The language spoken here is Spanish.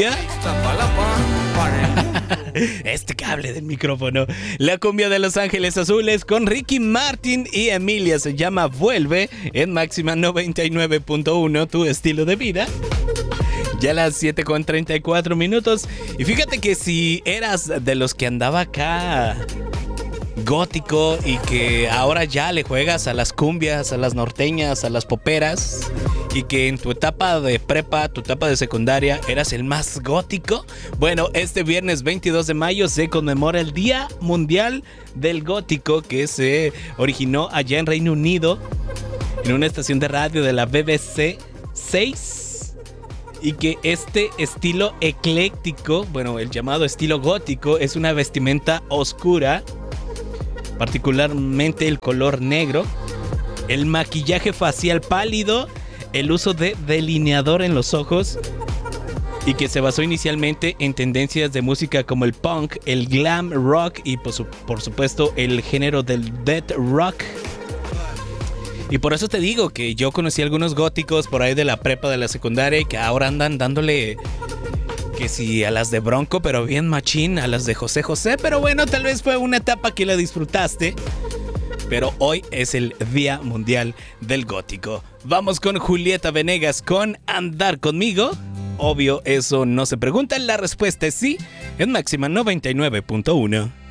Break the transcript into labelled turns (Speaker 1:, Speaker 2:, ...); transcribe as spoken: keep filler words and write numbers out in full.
Speaker 1: cumbia. Este cable del micrófono. La cumbia de Los Ángeles Azules con Ricky Martin y Emilia se llama Vuelve en Máxima noventa y nueve punto uno, tu estilo de vida. Ya a las siete con treinta y cuatro minutos. Y fíjate que si eras de los que andaba acá gótico y que ahora ya le juegas a las cumbias, a las norteñas, a las poperas, y que en tu etapa de prepa, tu etapa de secundaria, eras el más gótico, bueno, este viernes veintidós de mayo se conmemora el Día Mundial del Gótico, que se originó allá en Reino Unido, en una estación de radio de la B B C seis, y que este estilo ecléctico, bueno, el llamado estilo gótico, es una vestimenta oscura, particularmente el color negro, el maquillaje facial pálido, el uso de delineador en los ojos, y que se basó inicialmente en tendencias de música como el punk, el glam rock y por, su, por supuesto el género del death rock. Y por eso te digo que yo conocí a algunos góticos por ahí de la prepa, de la secundaria, y que ahora andan dándole que sí a las de Bronco, pero bien machín, a las de José José. Pero bueno, tal vez fue una etapa que la disfrutaste, pero hoy es el Día Mundial del Gótico. Vamos con Julieta Venegas con Andar Conmigo. Obvio, eso no se pregunta, la respuesta es sí, en Máxima noventa y nueve punto uno.